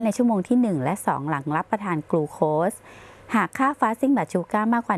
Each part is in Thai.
ในชั่วโมงที่ 1 และ 2 หลังรับประทานกลูโคสหากค่าฟาสติ้งบลัดชูการ์มากกว่า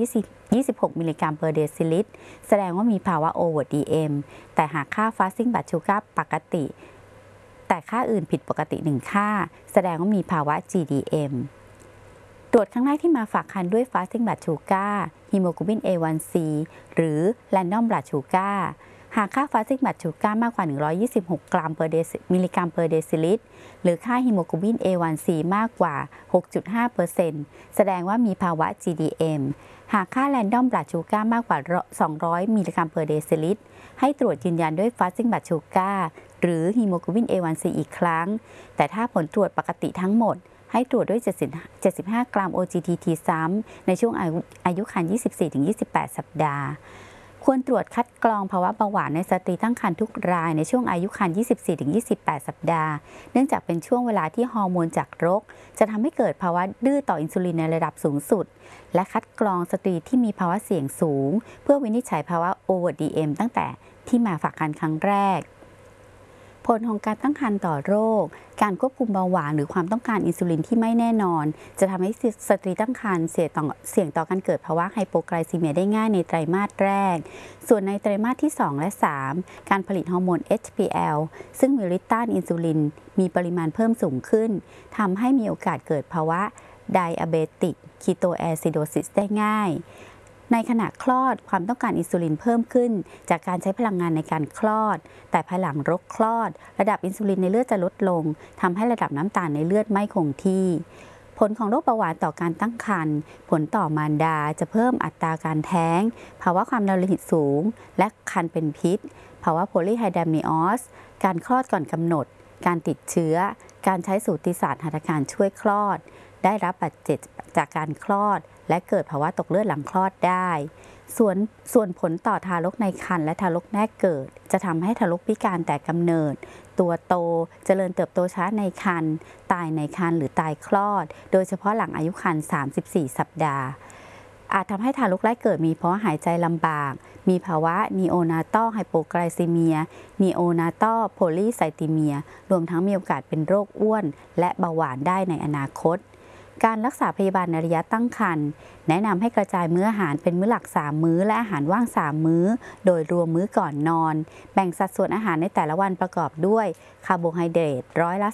126 มิลลิกรัมเปอร์เดซิลิตรแสดงว่ามีภาวะโอเวอร์ดีเอ็มแต่หากค่าฟาสติ้งบลัดชูการ์ปกติแต่ค่าอื่นผิดปกติ1ค่าแสดงว่ามีภาวะ GDM ตรวจครั้งแรกที่มาฝากคันด้วยฟาสติ้งบลัดชูการ์ฮีโมโกลบิน A1C หรือ Random Blood Sugar หากค่าฟาสติ้งบลัดชูการ์มากกว่า 126 มิลลิกรัมเปอร์เดซิลิตรหรือค่าฮีโมโกลบิน A1C มากกว่า 6.5% แสดงว่ามีภาวะ GDM หากค่า Random Blood Sugar มากกว่า 200 มิลลิกรัมเปอร์เดซิลิตรให้ตรวจยืนยันด้วย Fasting Blood Sugar หรือฮีโมโกลบิน A1C อีกครั้งแต่ถ้าผลตรวจปกติทั้งหมดให้ตรวจด้วย 75 กรัม OGTT ซ้ำในช่วงอายุครรภ์ 24-28 สัปดาห์ควรตรวจคัดกรองภาวะเบาหวานในสตรีตั้งครรภ์ทุกรายในช่วงอายุครรภ์ 24-28 สัปดาห์เนื่องจากเป็นช่วงเวลาที่ฮอร์โมนจากรกจะทำให้เกิดภาวะดื้อต่ออินซูลินในระดับสูงสุดและคัดกรองสตรีที่มีภาวะเสี่ยงสูงเพื่อวินิจฉัยภาวะ OVDM ตั้งแต่ที่มาฝากครรภ์ครั้งแรกผลของการตั้งครรภ์ต่อโรคการควบคุมเบาหวานหรือความต้องการอินซูลินที่ไม่แน่นอนจะทำให้สตรีตั้งครรภ์เสี่ยงต่อการเกิดภาวะไฮโปไกลซีเมียได้ง่ายในไตรมาสแรกส่วนในไตรมาสที่ 2 และ 3 การผลิตฮอร์โมน HPL ซึ่งมีฤทธิ์ต้านอินซูลินมีปริมาณเพิ่มสูงขึ้นทำให้มีโอกาสเกิดภาวะไดอะเบติกคีโตแอซิโดซิสได้ง่ายในขณะคลอดความต้องการอินซูลินเพิ่มขึ้นจากการใช้พลังงานในการคลอดแต่ภายหลังรกคลอดระดับอินซูลินในเลือดจะลดลงทำให้ระดับน้ำตาลในเลือดไม่คงที่ผลของโรคเบาหวานต่อการตั้งครรภ์ผลต่อมารดาจะเพิ่มอัตราการแท้งภาวะความดันโลหิตสูงและครรภ์เป็นพิษภาวะโพลีไฮดรามนิออสการคลอดก่อนกำหนดการติดเชื้อการใช้สูติศาสตร์หัตถการช่วยคลอดได้รับบาดเจ็บจากการคลอดและเกิดภาวะตกเลือดหลังคลอดได้ส่วนผลต่อทารกในครรภ์และทารกแรกเกิดจะทำให้ทารกพิการแต่กำเนิดตัวโตเจริญเติบโตช้าในครรภ์ตายในครรภ์หรือตายคลอดโดยเฉพาะหลังอายุครรภ์ 34 สัปดาห์อาจทำให้ทารกแรกเกิดมีภาวะหายใจลำบากมีภาวะนีโอนาตัลไฮโปไกลซีเมียนีโอนาตัลโพลีไซติเมียรวมทั้งมีโอกาสเป็นโรคอ้วนและเบาหวานได้ในอนาคตการรักษาพยาบาลในระยะตั้งครรภ์แนะนำให้กระจายมื้ออาหารเป็นมื้อหลัก3มื้อและอาหารว่าง3มื้อโดยรวมมื้อก่อนนอนแบ่งสัดส่วนอาหารในแต่ละวันประกอบด้วยคาร์โบไฮเดรต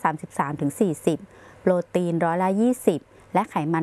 33-40%โปรตีน20%และไขมัน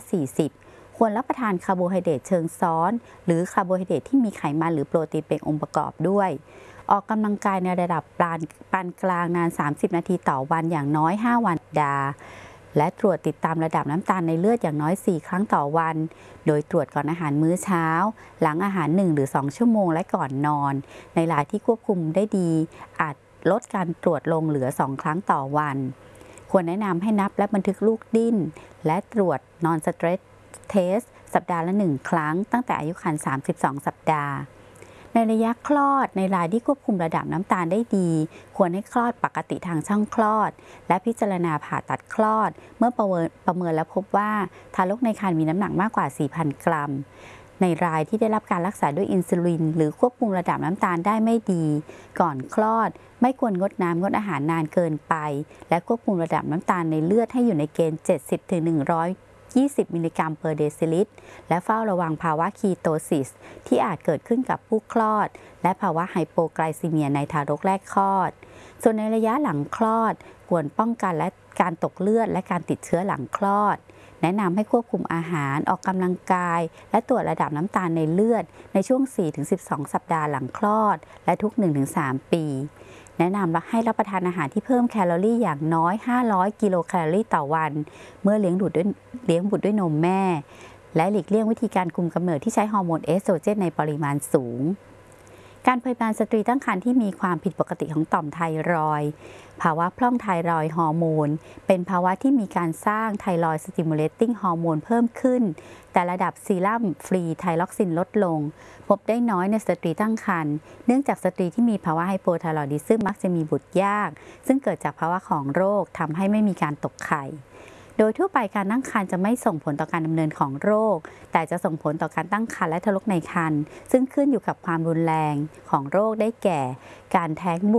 40%ควรรับประทานคาร์โบไฮเดรตเชิงซ้อนหรือคาร์โบไฮเดรตที่มีไขมันหรือโปรตีนเป็นองค์ประกอบด้วยออกกำลังกายในระดับปานกลางนาน30 นาทีต่อวันอย่างน้อย5 วันและตรวจติดตามระดับน้ำตาลในเลือดอย่างน้อย 4 ครั้งต่อวันโดยตรวจก่อนอาหารมื้อเช้าหลังอาหาร 1 หรือ 2 ชั่วโมงและก่อนนอนในรายที่ควบคุมได้ดีอาจลดการตรวจลงเหลือ 2 ครั้งต่อวันควรแนะนำให้นับและบันทึกลูกดิ้นและตรวจนอนสเตรสเทสสัปดาห์ละ 1 ครั้งตั้งแต่อายุครรภ์ 32 สัปดาห์ในระยะคลอดในรายที่ควบคุมระดับน้ำตาลได้ดีควรให้คลอดปกติทางช่องคลอดและพิจารณาผ่าตัดคลอดเมื่อประเมินและพบว่าทารกในครรภ์มีน้ำหนักมากกว่า 4,000 กรัมในรายที่ได้รับการรักษาด้วยอินซูลินหรือควบคุมระดับน้ำตาลได้ไม่ดีก่อนคลอดไม่ควรงดน้ำงดอาหารนานเกินไปและควบคุมระดับน้ำตาลในเลือดให้อยู่ในเกณฑ์ 70-120 มิลลิกรัมเปอร์เดซิลิตรและเฝ้าระวังภาวะคีโตซิสที่อาจเกิดขึ้นกับผู้คลอดและภาวะไฮโปไกลซีเมียในทารกแรกคลอดส่วนในระยะหลังคลอดควรป้องกันและการตกเลือดและการติดเชื้อหลังคลอดแนะนำให้ควบคุมอาหารออกกำลังกายและตรวจระดับน้ำตาลในเลือดในช่วง 4-12 สัปดาห์หลังคลอดและทุก 1-3 ปีแนะนำให้รับประทานอาหารที่เพิ่มแคลอรี่อย่างน้อย 500 กิโลแคลอรี่ต่อวันเมื่อเลี้ยงบุตรด้วยนมแม่และหลีกเลี่ยงวิธีการคุมกำเนิดที่ใช้ฮอร์โมนเอสโตรเจนในปริมาณสูงการพยาบาลสตรีตั้งครรภ์ที่มีความผิดปกติของต่อมไทรอยด์ภาวะพร่องไทรอยด์ฮอร์โมนเป็นภาวะที่มีการสร้างไทรอยด์สติมูเลตติ้งฮอร์โมนเพิ่มขึ้นแต่ระดับซีรัมฟรีไทรอกซินลดลงพบได้น้อยในสตรีตั้งครรภ์เนื่องจากสตรีที่มีภาวะไฮโปไทรอยดิซึมมักจะมีบุตรยากซึ่งเกิดจากภาวะของโรคทำให้ไม่มีการตกไข่โดยทั่วไปการตั้งครรภ์จะไม่ส่งผลต่อการดำเนินของโรคแต่จะส่งผลต่อการตั้งครรภ์และทารกในครรภ์ซึ่งขึ้นอยู่กับความรุนแรงของโรคได้แก่การแท้งบุตร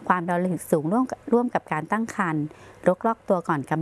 ความดันโลหิตสูงร่วมกับการตั้งครรภ์โรคลอกตัวก่อนกำ